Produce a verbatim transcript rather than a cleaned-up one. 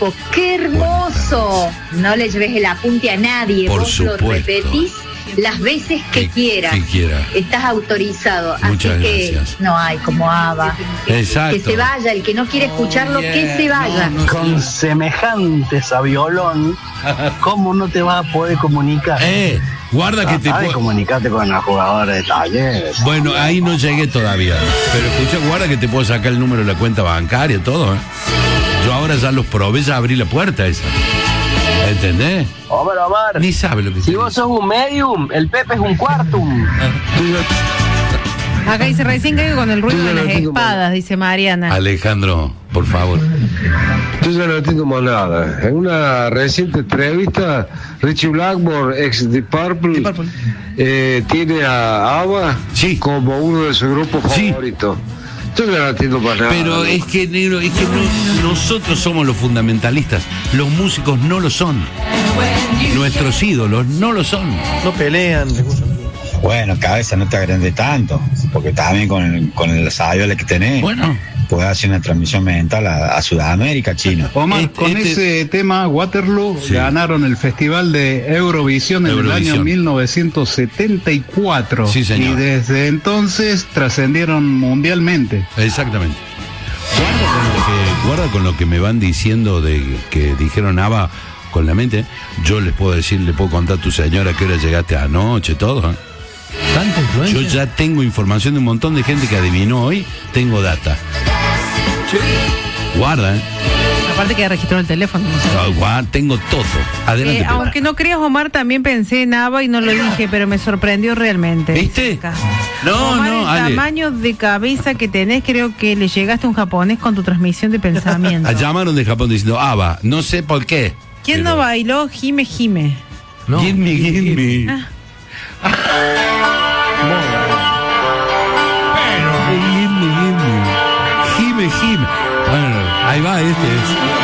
¡Qué hermoso! No le lleves el apunte a nadie. Por Vos supuesto. lo repetís las veces que, que quieras. Que quiera. Estás autorizado. Muchas Así que gracias. no hay como ABBA. Exacto. Que se vaya. El que no quiere escucharlo, Oh, yeah. que se vaya. No, no, Con semejantes a violón, ¿cómo no te vas a poder comunicar? Eh, guarda que te Tratá de puedo... comunicarte con la jugadora de Talleres. Bueno, ahí no llegué todavía. Pero escucha, guarda que te puedo sacar el número de la cuenta bancaria y todo, ¿eh? Yo ahora ya los probé, ya abrí la puerta esa. ¿Entendés? Omar, Omar. Ni sabe lo que Si se vos dice. sos un medium, el Pepe es un quartum. Acá dice, recién caigo con el ruido Yo de no las tengo espadas, dice Mariana. Alejandro, por favor. Yo ya no entiendo más nada. En una reciente entrevista, Richie Blackmore, ex The Purple, The Purple. Eh, tiene a ABBA Sí. como uno de sus grupos Sí. favoritos. Yo ya no entiendo más nada. Pero es que, negro, es que no- nosotros somos los fundamentalistas. Los músicos no lo son. Nuestros ídolos no lo son. No pelean. Bueno, cabeza, no te agrandes tanto, porque también con el, con el sabio que tenés, Bueno, puedes hacer una transmisión mental a, a Sudamérica, chino. Omar, Este- con este- ese tema, Waterloo Sí. ganaron el Festival de Eurovisión en Eurovisión. el año mil novecientos setenta y cuatro. Sí, señor. Y desde entonces trascendieron mundialmente. exactamente. Guarda con lo que, guarda con lo que me van diciendo de que dijeron ABBA con la mente. Yo les puedo decir, le puedo contar a tu señora a qué hora llegaste anoche, todo, ¿eh? ¿Tanta influencia? Yo ya tengo información de un montón de gente que adivinó hoy. Tengo data. Guarda, ¿eh? Aparte que registró el teléfono. ¿no? Ah, guarda, tengo todo. Adelante. Eh, Pepe. aunque no creas, Omar, también pensé en ABBA y no lo dije, pero me sorprendió realmente. ¿Viste? Acá. No, Omar, no, el Ale. tamaño de cabeza que tenés, creo que le llegaste a un japonés con tu transmisión de pensamiento. Ah, llamaron de Japón diciendo ABBA. No sé por qué. ¿Quién pero- no bailó Jime Jime? No. Gimme, gimme. Ah. Gimme, gimme. Gimme, gimme. Bueno, ahí va este.